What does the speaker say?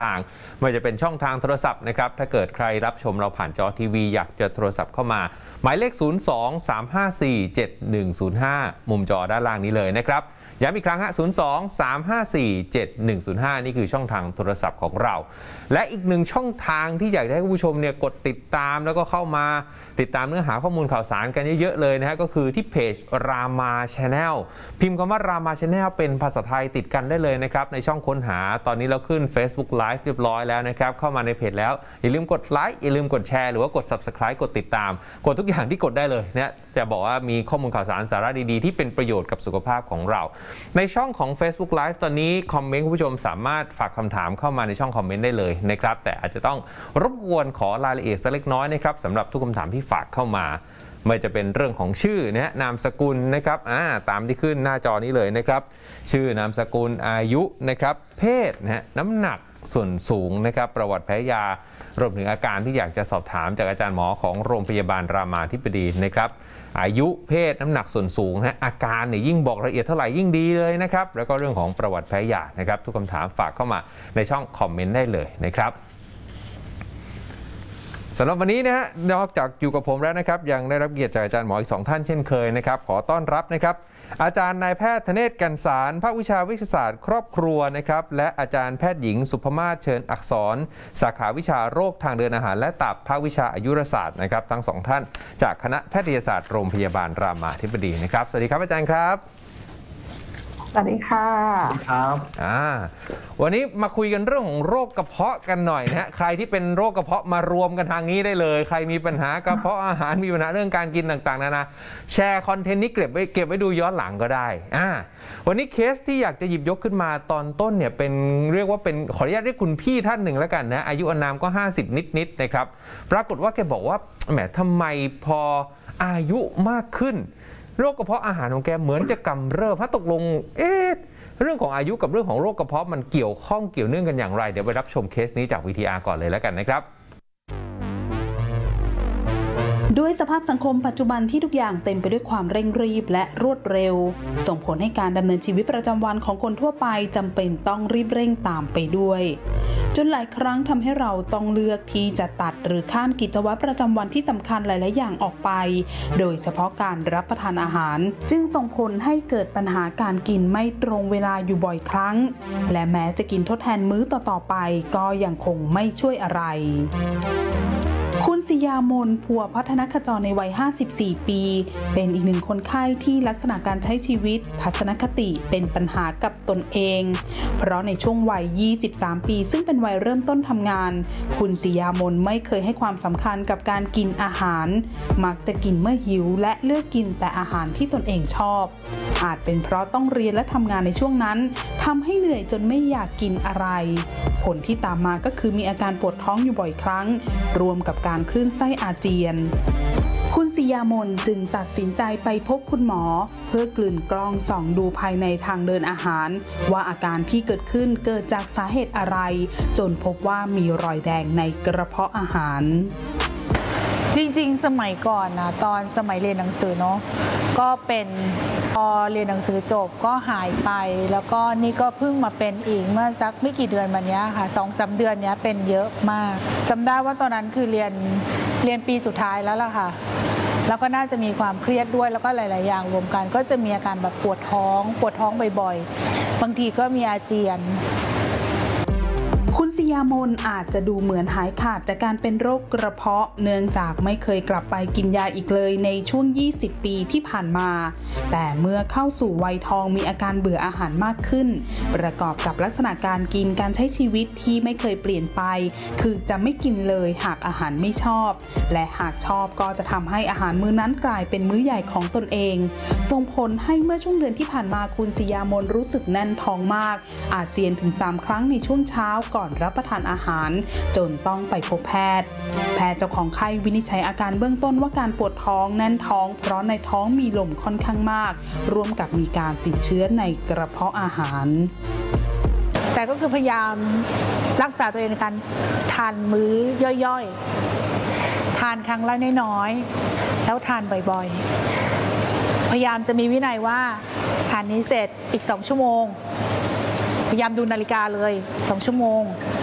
างไม่ว่าจะเป็นช่องทางโทรศัพท์นะครับถ้าเกิดใครรับชมเราผ่านจอทีวีอยากจะโทรศัพท์เข้ามาหมายเลข 02-354-7105 มุมจอด้านล่างนี้เลยนะครับย้ำอีกครั้งฮะ 02-354-7105 นี่คือช่องทางโทรศัพท์ของเราและอีกหนึ่งช่องทางที่อยากให้คุณผู้ชมเนี่ยกดติดตามแล้วก็เข้ามาติดตามเนื้อหาข้อมูลข่าวสารกันเยอะๆเลยนะฮะก็คือที่เพจ Rama Channel พิมพ์คำว่า Rama Channel เป็นภาษาไทยติดกันได้เลยนะครับในช่องค้นหาตอนนี้เราขึ้น Facebook Live เรียบร้อยแล้วนะครับเข้ามาในเพจแล้วอย่าลืมกดไลค์อย่าลืมกดแชร์หรือว่ากด Subscribe กดติดตามกดทุกอย่างที่กดได้เลยนะจะบอกว่ามีข้อมูลข่าวสารสาระดีๆที่เป็นประโยชน์กับสุขภาพของเราในช่องของ Facebook Live ตอนนี้คอมเมนต์คุณผู้ชมสามารถฝากคำถามเข้ามาในช่องคอมเมนต์ได้เลยนะครับแต่อาจจะต้องรบกวนขอรายละเอียดสักเล็กน้อยนะครับสำหรับทุกคำถามที่ฝากเข้ามาไม่จะเป็นเรื่องของชื่อนะนามสกุลนะครับตามที่ขึ้นหน้าจอนี้เลยนะครับชื่อนามสกุลอายุนะครับเพศนะน้ำหนักส่วนสูงนะครับประวัติแพ้ยารวมถึงอาการที่อยากจะสอบถามจากอาจารย์หมอของโรงพยาบาลรามาธิบดีนะครับอายุเพศน้ำหนักส่วนสูงนะอาการเนี่ยยิ่งบอกละเอียดเท่าไหร่ยิ่งดีเลยนะครับแล้วก็เรื่องของประวัติแพ้ยานะครับทุกคำถามฝากเข้ามาในช่องคอมเมนต์ได้เลยนะครับสำหรับวันนี้นะฮะนอกจากอยู่กับผมแล้วนะครับยังได้รับเกียรติจากอาจารย์หมออีก2ท่านเช่นเคยนะครับขอต้อนรับนะครับอาจารย์นายแพทย์ธเนศ กันสารภาควิชาวิทยาศาสตร์ครอบครัวนะครับและอาจารย์แพทย์หญิงสุภมาศเชิญอักษรสาขาวิชาโรคทางเดินอาหารและตับภาควิชาอายุรศาสตร์นะครับทั้ง2ท่านจากคณะแพทยศาสตร์โรงพยาบาลรามาธิบดีนะครับสวัสดีครับอาจารย์ครับสวัสดีค่ะครับวันนี้มาคุยกันเรื่องของโรคกระเพาะกันหน่อยนะฮะใครที่เป็นโรคกระเพาะมารวมกันทางนี้ได้เลยใครมีปัญหากระเพาะอาหารมีปัญหาเรื่องการกินต่างๆนานาแชร์คอนเทนต์นี้เก็บไว้ดูย้อนหลังก็ได้วันนี้เคสที่อยากจะหยิบยกขึ้นมาตอนต้นเนี่ยเป็นเรียกว่าเป็นขออนุญาตเรียกคุณพี่ท่านหนึ่งแล้วกันนะอายุอานามก็50นิดๆนะครับปรากฏว่าแกบอกว่าแหมทำไมพออายุมากขึ้นโรคกระเพาะอาหารของแกเหมือนจะกำเริบถ้าตกลงเรื่องของอายุกับเรื่องของโรคกระเพาะมันเกี่ยวข้องเกี่ยวเนื่องกันอย่างไรเดี๋ยวไปรับชมเคสนี้จาก VTR ก่อนเลยแล้วกันนะครับด้วยสภาพสังคมปัจจุบันที่ทุกอย่างเต็มไปด้วยความเร่งรีบและรวดเร็วส่งผลให้การดำเนินชีวิตประจำวันของคนทั่วไปจำเป็นต้องรีบเร่งตามไปด้วยจนหลายครั้งทำให้เราต้องเลือกที่จะตัดหรือข้ามกิจวัตรประจำวันที่สำคัญหลายๆอย่างออกไปโดยเฉพาะการรับประทานอาหารจึงส่งผลให้เกิดปัญหาการกินไม่ตรงเวลาอยู่บ่อยครั้งและแม้จะกินทดแทนมื้อต่อๆไปก็ยังคงไม่ช่วยอะไรคุณศิยามน พัวพัฒนขจรในวัย54ปีเป็นอีกหนึ่งคนไข้ที่ลักษณะการใช้ชีวิตทัศนคติเป็นปัญหากับตนเองเพราะในช่วงวัย23ปีซึ่งเป็นวัยเริ่มต้นทำงานคุณศิยามนไม่เคยให้ความสำคัญกับการกินอาหารมักจะกินเมื่อหิวและเลือกกินแต่อาหารที่ตนเองชอบอาจเป็นเพราะต้องเรียนและทำงานในช่วงนั้นทำให้เหนื่อยจนไม่อยากกินอะไรผลที่ตามมาก็คือมีอาการปวดท้องอยู่บ่อยครั้งรวมกับการคลื่นไส้อาเจียนคุณศิยามนจึงตัดสินใจไปพบคุณหมอเพื่อกลืนกล้องส่องดูภายในทางเดินอาหารว่าอาการที่เกิดขึ้นเกิดจากสาเหตุอะไรจนพบว่ามีรอยแดงในกระเพาะอาหารจริงๆสมัยก่อนนะตอนสมัยเรียนหนังสือเนาะก็เป็นพอเรียนหนังสือจบก็หายไปแล้วก็นี่ก็เพิ่งมาเป็นอีกเมื่อสักไม่กี่เดือนมานี้ค่ะ2-3 เดือนนี้เป็นเยอะมากจำได้ว่าตอนนั้นคือเรียนปีสุดท้ายแล้วล่ะค่ะแล้วก็น่าจะมีความเครียดด้วยแล้วก็หลายๆอย่างรวมกันก็จะมีอาการแบบปวดท้องบ่อยๆบางทีก็มีอาเจียนคุณศิยามนอาจจะดูเหมือนหายขาดจากการเป็นโรคกระเพาะเนื่องจากไม่เคยกลับไปกินยาอีกเลยในช่วง20ปีที่ผ่านมาแต่เมื่อเข้าสู่วัยทองมีอาการเบื่ออาหารมากขึ้นประกอบกับลักษณะการกินการใช้ชีวิตที่ไม่เคยเปลี่ยนไปคือจะไม่กินเลยหากอาหารไม่ชอบและหากชอบก็จะทำให้อาหารมื้อนั้นกลายเป็นมื้อใหญ่ของตนเองส่งผลให้เมื่อช่วงเดือนที่ผ่านมาคุณศิยามนรู้สึกแน่นท้องมากอาเจียนถึง3 ครั้งในช่วงเช้าก่อนรับประทานอาหารจนต้องไปพบแพทย์เจ้าของไข้วินิจฉัยอาการเบื้องต้นว่าการปวดท้องแน่นท้องเพราะในท้องมีลมค่อนข้างมากร่วมกับมีการติดเชื้อในกระเพาะอาหารแต่ก็คือพยายามรักษาตัวเองในการทานมื้อย่อยๆทานครั้งละน้อยๆแล้วทานบ่อยๆพยายามจะมีวินัยว่าทานนี้เสร็จอีก2 ชั่วโมงพยายามดูนาฬิกาเลย2 ชั่วโมง